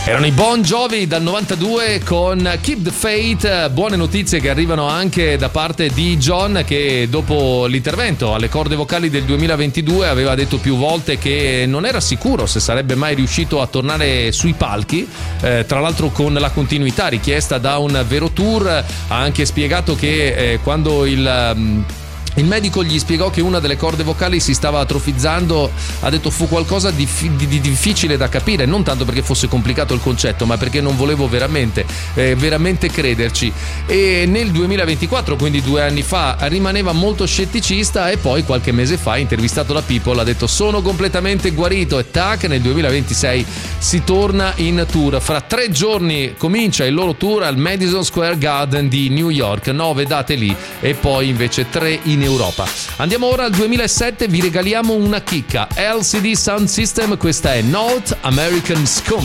Erano i Bon Jovi dal 92 con Keep the Faith. Buone notizie che arrivano anche da parte di John, che dopo l'intervento alle corde vocali del 2022 aveva detto più volte che non era sicuro se sarebbe mai riuscito a tornare sui palchi, tra l'altro con la continuità richiesta da un vero tour. Ha anche spiegato che quando il medico gli spiegò che una delle corde vocali si stava atrofizzando, ha detto fu qualcosa di difficile da capire, non tanto perché fosse complicato il concetto, ma perché non volevo veramente crederci. E nel 2024, quindi 2 anni fa, rimaneva molto scetticista, e poi qualche mese fa, intervistato da People, ha detto sono completamente guarito, e tac, nel 2026 si torna in tour. Fra 3 giorni comincia il loro tour al Madison Square Garden di New York, 9 date lì e poi invece 3 in Europa. Andiamo ora al 2007, vi regaliamo una chicca. LCD Sound System, questa è North American Scum.